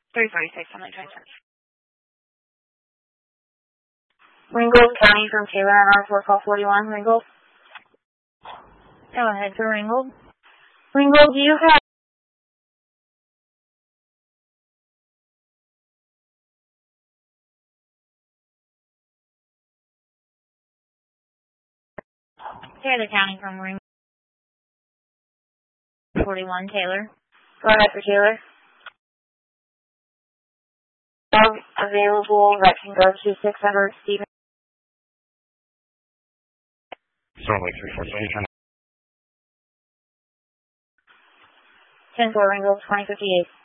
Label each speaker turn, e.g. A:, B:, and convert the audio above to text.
A: 346 on the transfer.
B: Ringgold County from Taylor on R4 call 41. Ringgold.
A: Go ahead for Ringgold.
B: Ringgold, do you have
A: Taylor County from Ringgold. 41 Taylor.
B: Go ahead for Taylor. Available that can go to 600 Stephen.
C: Sorry, 347.
B: 10-4 Ringgold 2058.